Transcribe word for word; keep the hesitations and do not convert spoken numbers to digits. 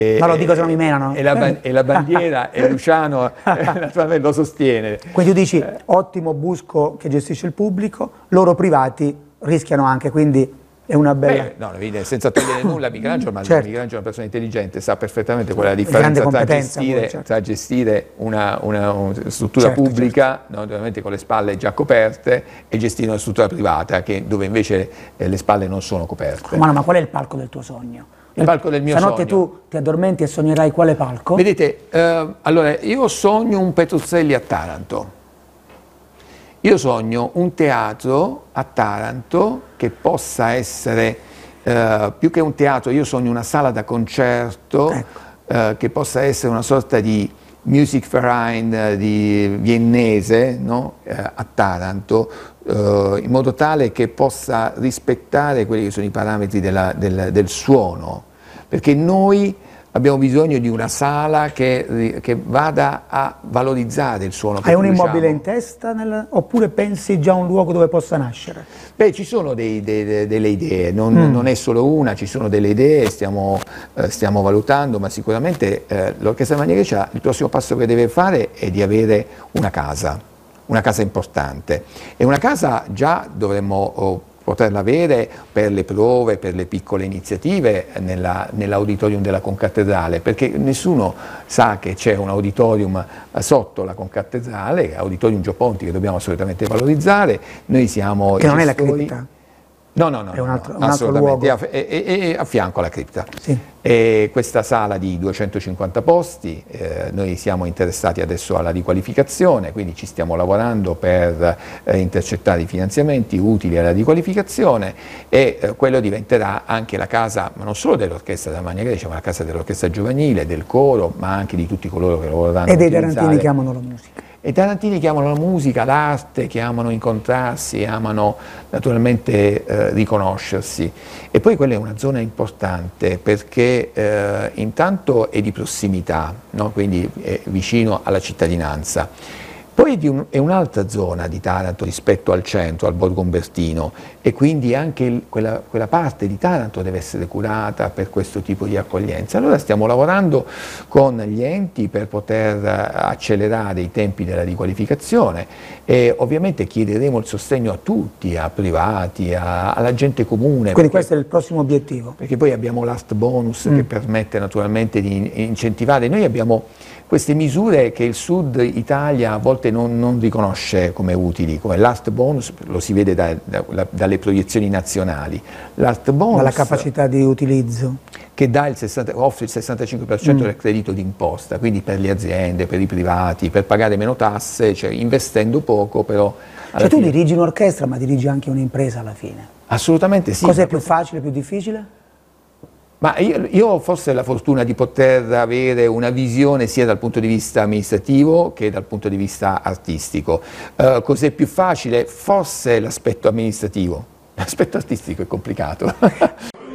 E, no, lo dico se non mi menano. E la, e la bandiera, e Luciano naturalmente lo sostiene. Quindi tu dici, ottimo Busco che gestisce il pubblico, loro privati rischiano anche, quindi è una bella... Beh, no, senza togliere nulla a Michelangelo, ma certo. Michelangelo è una persona intelligente, sa perfettamente qual è la differenza tra gestire, poi, certo. tra gestire una, una, una struttura certo, pubblica, certo. no, ovviamente con le spalle già coperte, e gestire una struttura privata che, dove invece eh, le spalle non sono coperte. Ma, no, ma qual è il palco del tuo sogno? Il palco del mio Stanotte sogno. tu ti addormenti e sognerai quale palco? Vedete, eh, allora io sogno un Petruzzelli a Taranto. Io sogno un teatro a Taranto che possa essere, eh, più che un teatro, io sogno una sala da concerto, ecco. eh, che possa essere una sorta di Musikverein eh, di viennese, no? eh, a Taranto, eh, in modo tale che possa rispettare quelli che sono i parametri della, del, del suono, perché noi abbiamo bisogno di una sala che, che vada a valorizzare il suono. Hai un immobile in testa nel, oppure pensi già a un luogo dove possa nascere? Beh, ci sono dei, dei, delle idee, non, mm. non è solo una, ci sono delle idee, stiamo, eh, stiamo valutando, ma sicuramente eh, l'Orchestra Magna Grecia il prossimo passo che deve fare è di avere una casa, una casa importante. E una casa già dovremmo... Oh, poterla avere per le prove, per le piccole iniziative nell'auditorium della concattedrale, perché nessuno sa che c'è un auditorium sotto la concattedrale, auditorium Gio Ponti, che dobbiamo assolutamente valorizzare. Noi siamo che non è la cripta? No, no, no, è un altro, no, un altro assolutamente, luogo. è, è, è a fianco alla cripta. Sì. E questa sala di duecentocinquanta posti, eh, noi siamo interessati adesso alla riqualificazione, quindi ci stiamo lavorando per eh, intercettare i finanziamenti utili alla riqualificazione, e eh, quello diventerà anche la casa, ma non solo dell'Orchestra della Magna Grecia, ma la casa dell'Orchestra Giovanile, del coro, ma anche di tutti coloro che lo vorranno e dei utilizzare. tarantini che amano la musica. E i tarantini che amano la musica, l'arte, che amano incontrarsi, amano naturalmente eh, riconoscersi. E poi quella è una zona importante perché eh, intanto è di prossimità, no? Quindi è vicino alla cittadinanza. Poi di un, è un'altra zona di Taranto rispetto al centro, al Borgo Umbertino, e quindi anche il, quella, quella parte di Taranto deve essere curata per questo tipo di accoglienza. Allora stiamo lavorando con gli enti per poter accelerare i tempi della riqualificazione, e ovviamente chiederemo il sostegno a tutti, a privati, a, alla gente comune. Quindi perché, questo è il prossimo obiettivo. Perché poi abbiamo l'Art Bonus mm. che permette naturalmente di incentivare. Noi abbiamo queste misure che il Sud Italia a volte non, non riconosce come utili, come l'Art Bonus, lo si vede da, da, dalle proiezioni nazionali. L'Art Bonus, ma la capacità di utilizzo? Che dà il sessanta, offre il sessantacinque per cento mm. del credito d'imposta, quindi per le aziende, per i privati, per pagare meno tasse, cioè investendo poco però... Cioè tu fine... dirigi un'orchestra ma dirigi anche un'impresa alla fine? Assolutamente sì. Cos'è più facile, più difficile? Ma io, io ho forse la fortuna di poter avere una visione sia dal punto di vista amministrativo che dal punto di vista artistico. Uh, cos'è più facile? Forse l'aspetto amministrativo, l'aspetto artistico è complicato.